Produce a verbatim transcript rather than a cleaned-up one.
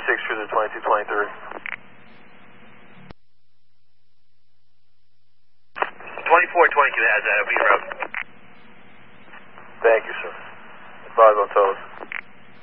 six, cruiser twenty-two twenty-three. twenty-four twenty-two has that. I'll be around. Thank you, sir. Advise on toes.